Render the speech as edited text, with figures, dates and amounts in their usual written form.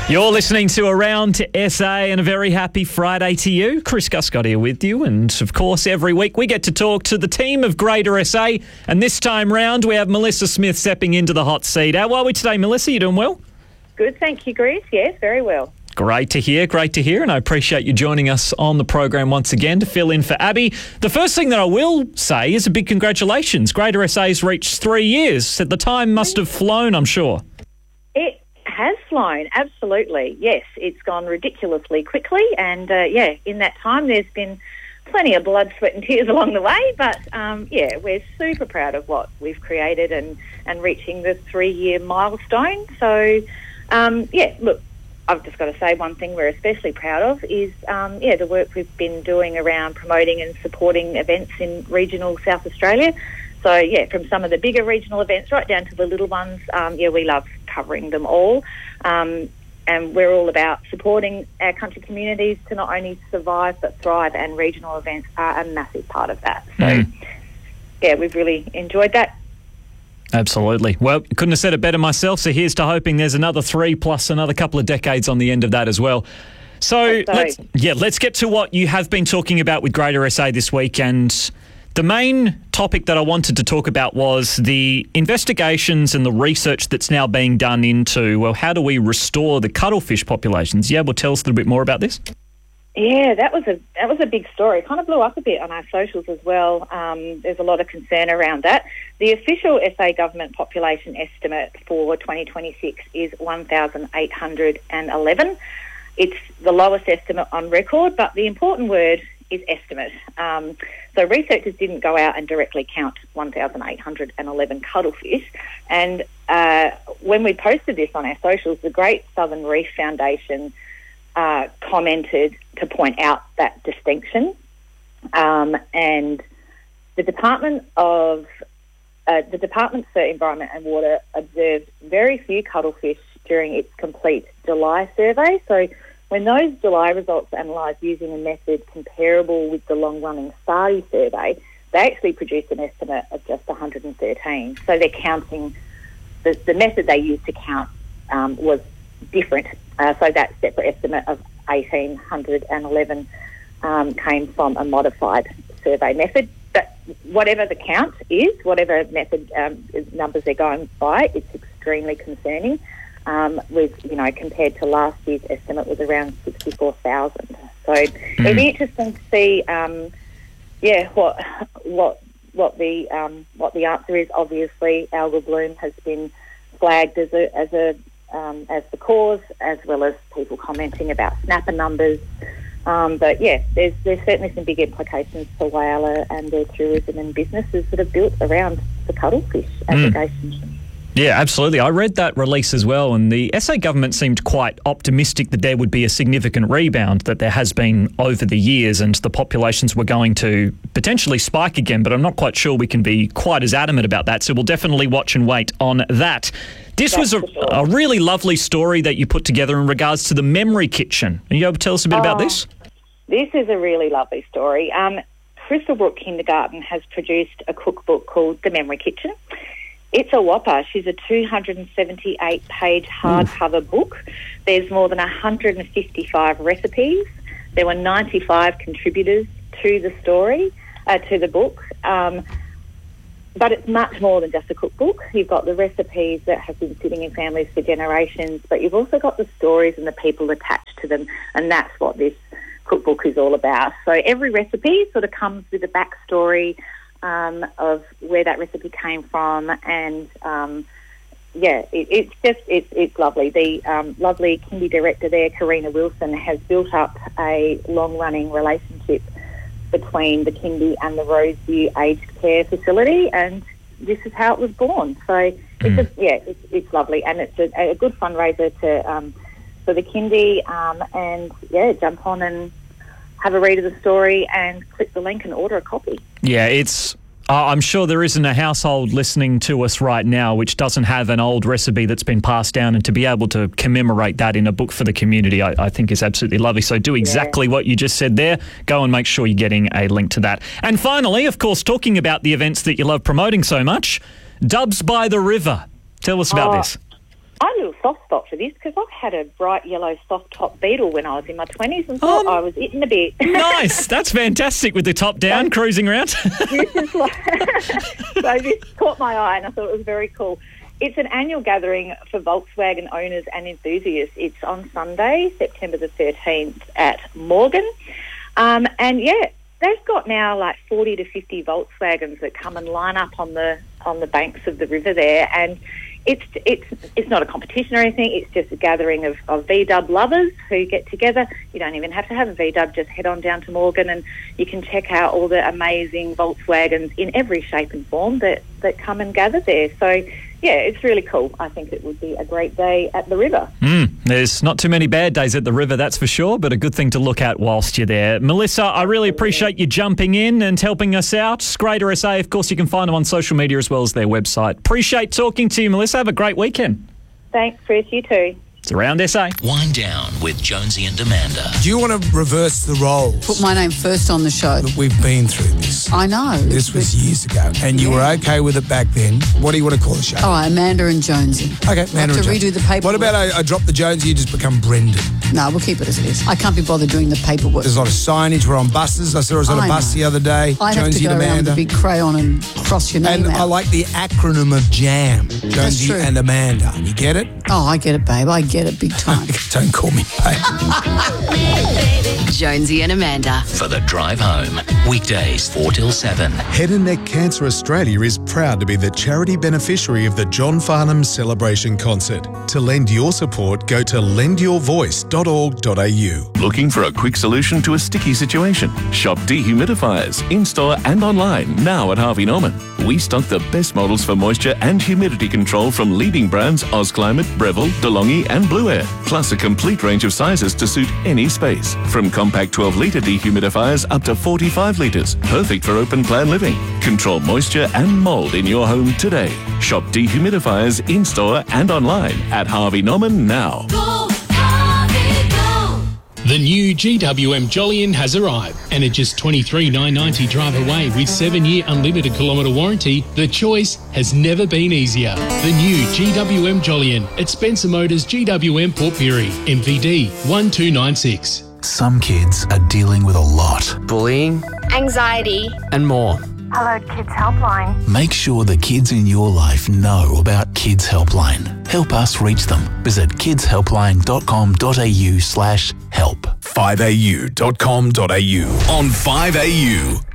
You're listening to Around SA, and a very happy Friday to you. Chris Guscott here with you, and of course every week we get to talk to the team of Greater SA, and this time round we have Melissa Smith stepping into the hot seat. How are we today, Melissa? You doing well? Good, thank you, Chris. Yes, very well. Great to hear, and I appreciate you joining us on the program once again to fill in for Abby. The first thing that I will say is a big congratulations. Greater SA's reached 3 years. The time must have flown, I'm sure. It has flown, absolutely. Yes, it's gone ridiculously quickly, and in that time there's been plenty of blood, sweat and tears along the way, but we're super proud of what we've created and reaching the 3-year milestone. So, look, I've just got to say one thing we're especially proud of is, the work we've been doing around promoting and supporting events in regional South Australia. So, from some of the bigger regional events right down to the little ones, we love covering them all. And we're all about supporting our country communities to not only survive but thrive, and regional events are a massive part of that. So, we've really enjoyed that. Absolutely. Well, couldn't have said it better myself, so here's to hoping there's another 3 plus another couple of decades on the end of that as well. So, let's get to what you have been talking about with Greater SA this week, and the main topic that I wanted to talk about was the investigations and the research that's now being done into, well, how do we restore the cuttlefish populations? You able to tell us a little bit more about this? Yeah, that was a big story. It kind of blew up a bit on our socials as well. There's a lot of concern around that. The official SA government population estimate for 2026 is 1,811. It's the lowest estimate on record, but the important word is estimate. So researchers didn't go out and directly count 1,811 cuttlefish. And when we posted this on our socials, the Great Southern Reef Foundation commented to point out that distinction, and the Department for Environment and Water observed very few cuttlefish during its complete July survey. So when those July results are analysed using a method comparable with the long-running SARDI survey, they actually produced an estimate of just 113. So they're counting, the method they used to count was different. So that separate estimate of 1,811 came from a modified survey method. But whatever the count is, whatever method numbers they're going by, it's extremely concerning. Compared to last year's estimate was around 64,000. So it'll be interesting to see, what the answer is. Obviously, algal bloom has been flagged as the cause, as well as people commenting about snapper numbers. There's certainly some big implications for Whyalla and their tourism and businesses that are built around the cuttlefish aggregation. Yeah, absolutely. I read that release as well, and the SA government seemed quite optimistic that there would be a significant rebound that there has been over the years, and the populations were going to potentially spike again, but I'm not quite sure we can be quite as adamant about that, so we'll definitely watch and wait on that. This was a really lovely story that you put together in regards to the Memory Kitchen. Are you able to tell us a bit about this? This is a really lovely story. Crystal Brook Kindergarten has produced a cookbook called The Memory Kitchen. It's a whopper. She's a 278-page hardcover book. There's more than 155 recipes. There were 95 contributors to the story, to the book. But it's much more than just a cookbook. You've got the recipes that have been sitting in families for generations, but you've also got the stories and the people attached to them, and that's what this cookbook is all about. So every recipe sort of comes with a backstory of where that recipe came from, and it's lovely. The lovely kindy director there, Karina Wilson, has built up a long-running relationship between the kindy and the Roseview Aged Care Facility, and this is how it was born. So it's lovely, and it's a good fundraiser for the kindy, jump on and have a read of the story and click the link and order a copy. Yeah, it's I'm sure there isn't a household listening to us right now which doesn't have an old recipe that's been passed down, and to be able to commemorate that in a book for the community, I think is absolutely lovely. So do exactly what you just said there. Go and make sure you're getting a link to that. And finally, of course, talking about the events that you love promoting so much, Dubs by the River. Tell us about this. I have a little soft spot for this because I had a bright yellow soft top Beetle when I was in my 20s and thought I was it in a bit. Nice. That's fantastic with the top down, cruising around. This is so this caught my eye and I thought it was very cool. It's an annual gathering for Volkswagen owners and enthusiasts. It's on Sunday, September the 13th at Morgan. They've got now like 40 to 50 Volkswagens that come and line up on the banks of the river there, and it's not a competition or anything. It's just a gathering of VW lovers who get together. You don't even have to have a VW. Just head on down to Morgan and you can check out all the amazing Volkswagens in every shape and form that come and gather there. So, yeah, it's really cool. I think it would be a great day at the river. There's not too many bad days at the river, that's for sure, but a good thing to look at whilst you're there. Melissa, I really appreciate you jumping in and helping us out. Greater SA, of course, you can find them on social media as well as their website. Appreciate talking to you, Melissa. Have a great weekend. Thanks, Chris. You too. It's Around SA. Wind Down with Jonesy and Amanda. Do you want to reverse the roles? Put my name first on the show. We've been through this. I know. This was years ago, and you were okay with it back then. What do you want to call the show? Oh, Amanda and Jonesy. Okay, Amanda and Jonesy. Redo the paperwork. What about I drop the Jonesy, you just become Brendan? No, we'll keep it as it is. I can't be bothered doing the paperwork. There's a lot of signage. We're on buses. I saw us on a bus the other day. I have Jonesy to go and around Amanda. with a big crayon and cross your name and out. I like the acronym of JAM. Jonesy and Amanda. You get it? Oh, I get it, babe. I get it big time. Don't call me babe. Jonesy and Amanda. For the drive home. Weekdays 4 till 7. Head and Neck Cancer Australia is proud to be the charity beneficiary of the John Farnham Celebration Concert. To lend your support, go to lendyourvoice.org.au. Looking for a quick solution to a sticky situation? Shop dehumidifiers in-store and online now at Harvey Norman. We stock the best models for moisture and humidity control from leading brands OzClimate, Breville, DeLonghi and Blue Air, plus a complete range of sizes to suit any space. From compact 12-litre dehumidifiers up to 45 litres, perfect for open plan living. Control moisture and mould in your home today. Shop dehumidifiers in-store and online at Harvey Norman now. The new GWM Jolyon has arrived, and at just $23,990 drive away with 7-year unlimited kilometre warranty, the choice has never been easier. The new GWM Jolyon at Spencer Motors GWM Port Pirie, MVD 1296. Some kids are dealing with a lot. Bullying, anxiety, and more. Hello Kids Helpline. Make sure the kids in your life know about Kids Helpline. Help us reach them. Visit kidshelpline.com.au/help. 5au.com.au. On 5AU.